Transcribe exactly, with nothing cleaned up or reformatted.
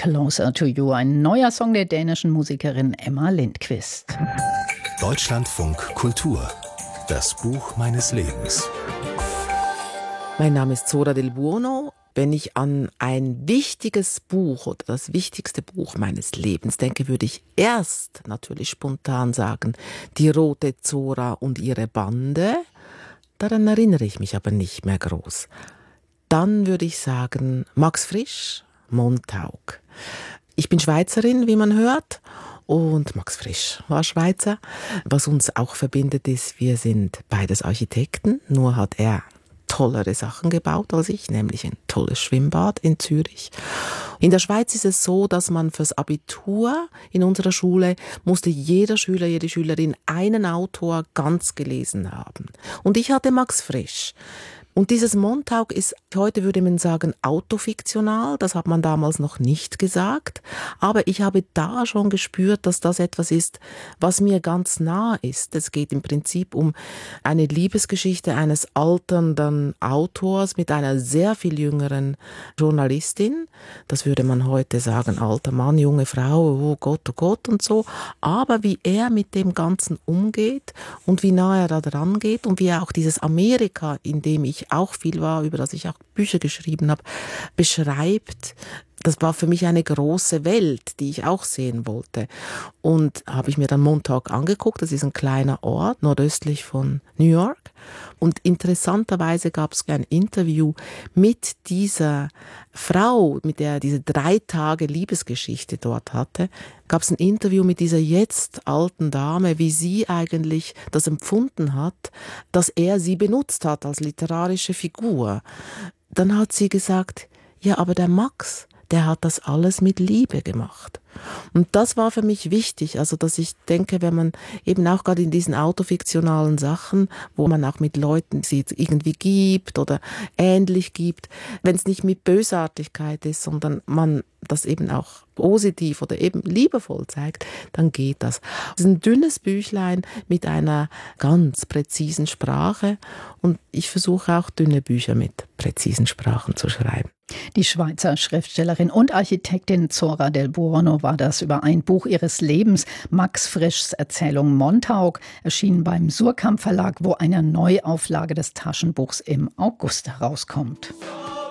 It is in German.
Closer to You, ein neuer Song der dänischen Musikerin Emma Lindquist. Deutschlandfunk Kultur, das Buch meines Lebens. Mein Name ist Zora Del Buono. Wenn ich an ein wichtiges Buch oder das wichtigste Buch meines Lebens denke, würde ich erst natürlich spontan sagen, die Rote Zora und ihre Bande. Daran erinnere ich mich aber nicht mehr groß. Dann würde ich sagen, Max Frisch, Montauk. Ich bin Schweizerin, wie man hört, und Max Frisch war Schweizer. Was uns auch verbindet ist, wir sind beides Architekten, nur hat er tollere Sachen gebaut als ich, nämlich ein tolles Schwimmbad in Zürich. In der Schweiz ist es so, dass man fürs Abitur in unserer Schule musste jeder Schüler, jede Schülerin einen Autor ganz gelesen haben. Und ich hatte Max Frisch. Und dieses Montauk ist, heute würde man sagen, autofiktional. Das hat man damals noch nicht gesagt. Aber ich habe da schon gespürt, dass das etwas ist, was mir ganz nah ist. Es geht im Prinzip um eine Liebesgeschichte eines alternden Autors mit einer sehr viel jüngeren Journalistin. Das würde man heute sagen, alter Mann, junge Frau, oh Gott, oh Gott und so. Aber wie er mit dem Ganzen umgeht und wie nah er da dran geht und wie er auch dieses Amerika, in dem ich auch viel war, über das ich auch Bücher geschrieben habe, beschreibt. Das war für mich eine große Welt, die ich auch sehen wollte. Und habe ich mir dann Montauk angeguckt. Das ist ein kleiner Ort, nordöstlich von New York. Und interessanterweise gab es ein Interview mit dieser Frau, mit der er diese drei Tage Liebesgeschichte dort hatte. Gab es ein Interview mit dieser jetzt alten Dame, wie sie eigentlich das empfunden hat, dass er sie benutzt hat als literarische Figur. Dann hat sie gesagt, ja, aber der Max, der hat das alles mit Liebe gemacht. Und das war für mich wichtig, also dass ich denke, wenn man eben auch gerade in diesen autofiktionalen Sachen, wo man auch mit Leuten sie irgendwie gibt oder ähnlich gibt, wenn es nicht mit Bösartigkeit ist, sondern man das eben auch positiv oder eben liebevoll zeigt, dann geht das. Es ist ein dünnes Büchlein mit einer ganz präzisen Sprache und ich versuche auch dünne Bücher mit präzisen Sprachen zu schreiben. Die Schweizer Schriftstellerin und Architektin Zora Del Buono war das über ein Buch ihres Lebens, Max Frischs Erzählung Montauk, erschienen beim Suhrkamp Verlag, wo eine Neuauflage des Taschenbuchs im August herauskommt.